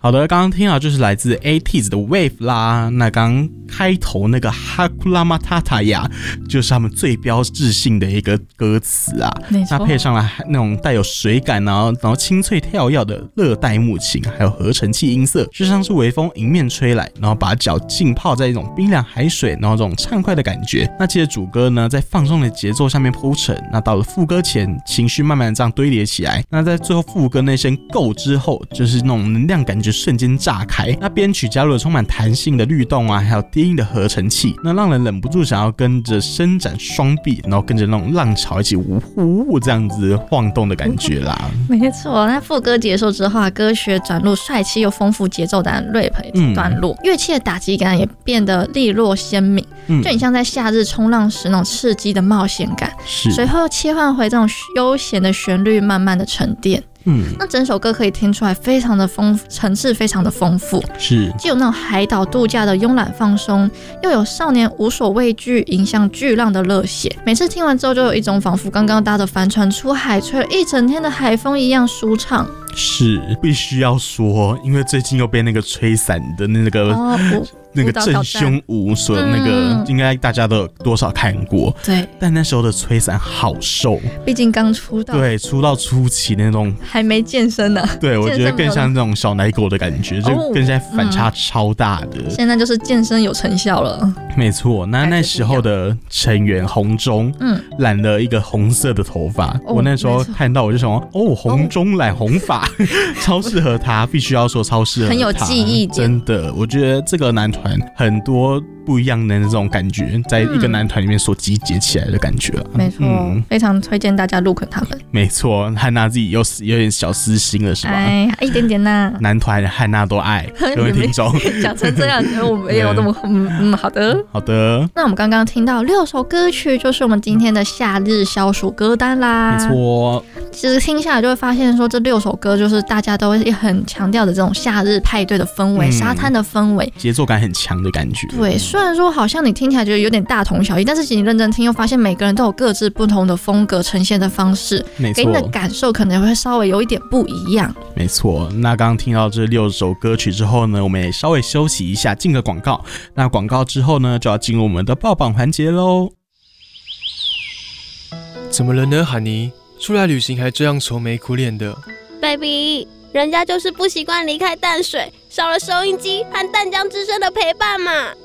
好的，刚刚听到就是来自 ATEEZ 的 Wave 啦。那刚刚开头那个 Hakuna Matata 呀，就是他们最标志性的一个歌词啊。那配上了那种带有水感啊，然后清脆跳跃的热带木琴，还有合成器音色，就像是微风迎面吹来，然后把脚浸泡在一种冰凉海水，然后这种畅快的感觉。那接着主歌呢，在放松的节奏下面铺陈，那到了副歌前，情绪慢慢的这样堆叠起来。那在最后副歌那声 Go 之后，就是那种能量感觉瞬间炸开。那编曲加入了充满弹性的律动啊，还有低音的合成器，那让人忍不住想要跟着伸展双臂，然后跟着那种浪潮一起呜呼这样子晃动的感觉啦。 没错，那副歌结束之后啊，歌曲转入帅气又丰富节奏的 rap 段落，乐器的打击感也变得利落鲜明，就很像在夏日冲浪时那种刺激的冒险感。随后又切换回这种悠闲的旋律，慢慢的沉淀。那整首歌可以听出来非常的层次非常的丰富，是既有那种海岛度假的慵懒放松，又有少年无所畏惧迎向巨浪的热血。每次听完之后，就有一种仿佛刚刚搭着帆船出海，吹了一整天的海风一样舒畅。 是必须要说，因为最近又被那个吹伞的那个那个正胸舞所那个，应该大家都有多少看过？对。但那时候的吹伞好瘦， 毕竟刚出道， 对，出道初期那种还没健身呢。 对，我觉得更像那种小奶狗的感觉，就跟现在反差超大的。 现在就是健身有成效了。 没错，那时候的成员红中，染了一个红色的头发，我那时候看到我就想说，红中染红发，超适合他，必须要说超适合他， 很有记忆点。 真的，我觉得这个男团很多不一样的那种感觉，在一个男团里面所集结起来的感觉。 没错，非常推荐大家入坑他们。 没错，汉娜自己有点小私心了，是吧？ 哎，一点点呐。男团汉娜都爱，各位听众讲成这样，我没有这么好的。 好的。那我们刚刚听到6首歌曲，就是我们今天的夏日消暑歌单啦。 没错。 其实听下来就会发现说，这6首歌就是大家都会很强调的这种夏日派对的氛围，沙滩的氛围， 节奏感很强的感觉。 对，虽然说好像你听起来觉得有点大同小异，但是其实你认真听又发现每个人都有各自不同的风格呈现的方式，给你的感受可能会稍微有一点不一样。 没错，那刚刚听到这6首歌曲之后呢，我们也稍微休息一下，进个广告。那广告之后呢，就要进入我们的爆榜环节咯。 怎么了呢，韩妮？出来旅行还这样愁眉苦脸的 ？Baby， 人家就是不习惯离开淡水，少了收音机和淡江之声的陪伴嘛。